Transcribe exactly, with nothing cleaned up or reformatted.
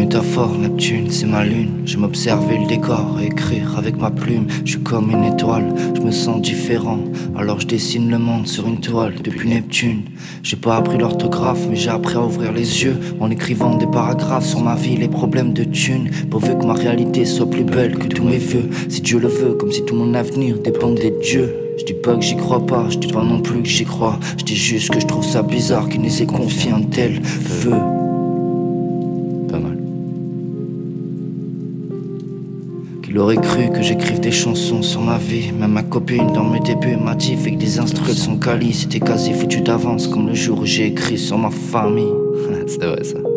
métaphore, Neptune, c'est ma lune. Je m'observais le décor et écrire avec ma plume. Je suis comme une étoile, je me sens différent. Alors je dessine le monde sur une toile depuis Neptune. J'ai pas appris l'orthographe, mais j'ai appris à ouvrir les yeux en écrivant des paragraphes sur ma vie, les problèmes de thunes. Pourvu que ma réalité soit plus belle que tous mes vœux. Si Dieu le veut, comme si tout mon avenir dépendait de Dieu. Je dis pas que j'y crois pas, je dis pas non plus que j'y crois. Je dis juste que je trouve ça bizarre qu'il nous ait confié un tel feu. Pas mal. Qu'il aurait cru que j'écrive des chansons sur ma vie. Même ma copine dans mes débuts m'a dit fait que des instruments sont quali. C'était quasi foutu d'avance comme le jour où j'ai écrit sur ma famille. C'est vrai ça.